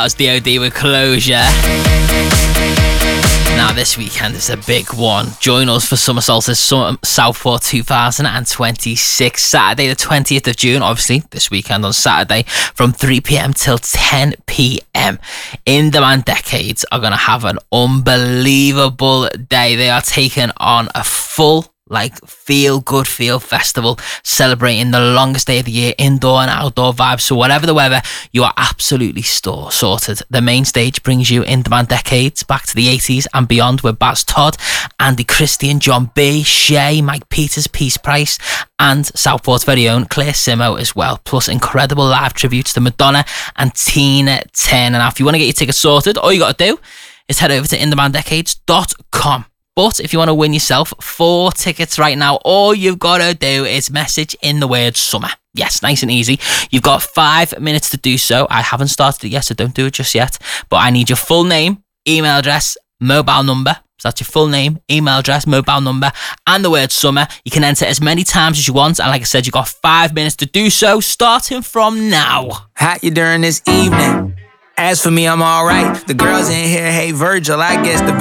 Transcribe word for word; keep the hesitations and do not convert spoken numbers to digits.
As D O D with Closure. Now this weekend is a big one. Join us for Summer Solstice Southport two thousand twenty-six, Saturday the twentieth of June, obviously this weekend on Saturday, from three p.m. till ten p.m. In Demand Decades are going to have an unbelievable day. They are taking on a full like feel good feel festival, celebrating the longest day of the year, indoor and outdoor vibes. So whatever the weather, you are absolutely store sorted. The main stage brings you In Demand Decades back to the eighties and beyond with Baz Todd, Andy Christian, John B, Shay, Mike Peters, Peace Price, and Southport's very own Claire Simo as well. Plus incredible live tributes to Madonna and Tina Turner. Now if you want to get your tickets sorted, all you got to do is head over to in demand decades dot com. But if you want to win yourself four tickets right now, all you've got to do is message in the word summer. Yes, nice and easy. You've got five minutes to do so. I haven't started it yet, so don't do it just yet. But I need your full name, email address, mobile number. So that's your full name, email address, mobile number, and the word summer. You can enter as many times as you want. And like I said, you've got five minutes to do so, starting from now. Hot you during this evening. As for me, I'm alright. The girls in here hate Virgil. I guess the